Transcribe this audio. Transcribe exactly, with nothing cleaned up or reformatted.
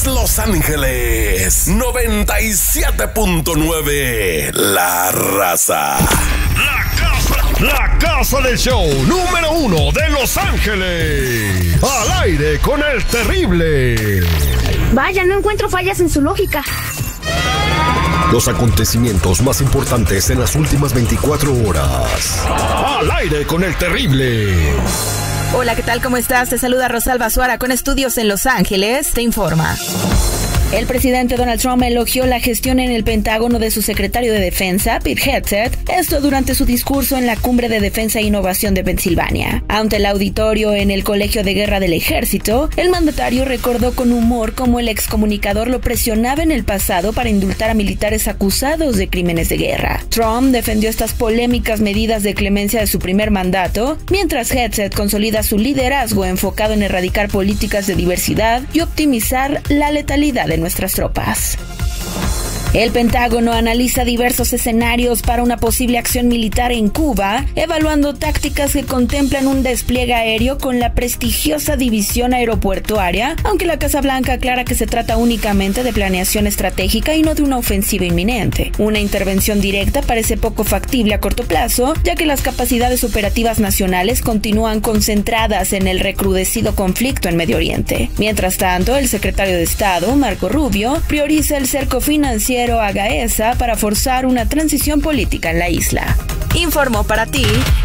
Los Ángeles, noventa y siete punto nueve, La Raza. La casa, la casa del show número uno de Los Ángeles. Al aire con el terrible. Vaya, no encuentro fallas en su lógica. Los acontecimientos más importantes en las últimas veinticuatro horas. Al aire con el terrible. Hola, ¿qué tal? ¿Cómo estás? Te saluda Rosalba Suara con estudios en Los Ángeles. Te informa. El presidente Donald Trump elogió la gestión en el Pentágono de su secretario de Defensa, Pete Hegseth, esto durante su discurso en la Cumbre de Defensa e Innovación de Pensilvania. Ante el auditorio en el Colegio de Guerra del Ejército, el mandatario recordó con humor cómo el excomunicador lo presionaba en el pasado para indultar a militares acusados de crímenes de guerra. Trump defendió estas polémicas medidas de clemencia de su primer mandato, mientras Hegseth consolida su liderazgo enfocado en erradicar políticas de diversidad y optimizar la letalidad de nuestras tropas. El Pentágono analiza diversos escenarios para una posible acción militar en Cuba, evaluando tácticas que contemplan un despliegue aéreo con la prestigiosa división aeroportuaria, aunque la Casa Blanca aclara que se trata únicamente de planeación estratégica y no de una ofensiva inminente. Una intervención directa parece poco factible a corto plazo, ya que las capacidades operativas nacionales continúan concentradas en el recrudecido conflicto en Medio Oriente. Mientras tanto, el secretario de Estado, Marco Rubio, prioriza el cerco financiero a Gaesa para forzar una transición política en la isla. Informó para ti